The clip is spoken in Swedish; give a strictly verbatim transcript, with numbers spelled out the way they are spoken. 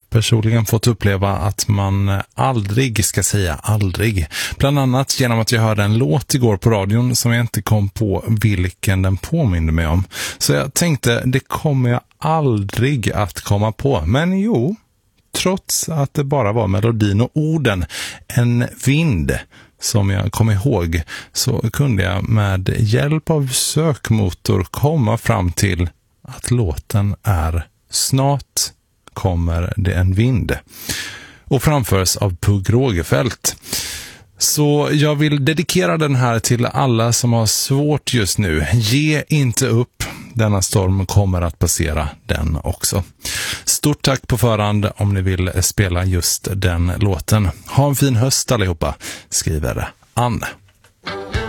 personligen fått uppleva att man aldrig ska säga aldrig. Bland annat genom att jag hörde en låt igår på radion som jag inte kom på vilken den påminner mig om. Så jag tänkte, det kommer jag aldrig att komma på. Men jo, trots att det bara var melodin och orden, en vind som jag kom ihåg, så kunde jag med hjälp av sökmotor komma fram till att låten är Snart kommer det en vind och framförs av Pugh Rogefeldt. Så jag vill dedikera den här till alla som har svårt just nu. Ge inte upp. Denna storm kommer att passera den också. Stort tack på förhand om ni vill spela just den låten. Ha en fin höst allihopa, skriver Ann.